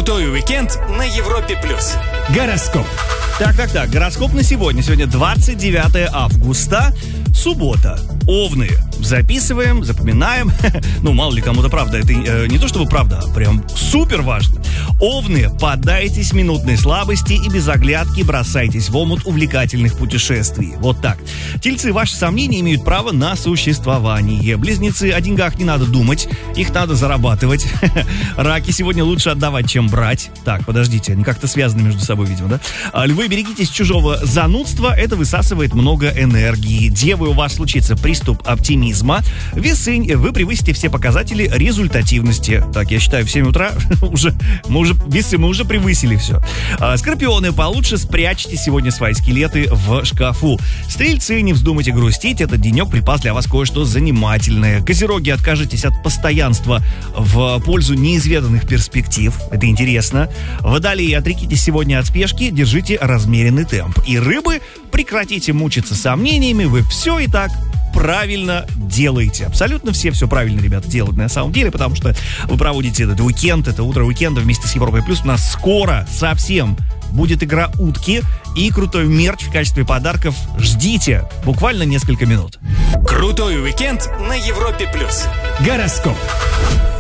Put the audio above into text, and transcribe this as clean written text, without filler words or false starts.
Крутой уикенд на Европе+. Гороскоп. Так. Гороскоп на сегодня. Сегодня 29 августа, суббота. Овны. Записываем, запоминаем. Ну, мало ли кому-то правда. Это не то чтобы правда, а прям супер важно. Овны, поддайтесь минутной слабости и без оглядки бросайтесь в омут увлекательных путешествий. Вот так. Тельцы, ваши сомнения имеют право на существование. Близнецы, о деньгах не надо думать, их надо зарабатывать. Раки, сегодня лучше отдавать, чем брать. Так, подождите, они как-то связаны между собой, видимо, да? Львы, берегитесь чужого занудства, это высасывает много энергии. Девы, у вас случится приступ оптимизма. Весы, вы превысите все показатели результативности. Так, я считаю, в 7 утра весы мы уже превысили все. Скорпионы, получше спрячьте сегодня свои скелеты в шкафу. Стрельцы, не вздумайте грустить, этот денек припас для вас кое-что занимательное. Козероги, откажитесь от постоянства в пользу неизведанных перспектив. Это интересно. Водолеи, отрекитесь сегодня от спешки, держите размеренный темп. И рыбы, прекратите мучиться сомнениями, вы все и так правильно делаете. Абсолютно все правильно, ребята, делают на самом деле, потому что вы проводите этот уикенд, это утро уикенда вместе с Европой Плюс. У нас скоро совсем будет игра утки и крутой мерч в качестве подарков. Ждите буквально несколько минут. Крутой уикенд на Европе+. Гороскоп.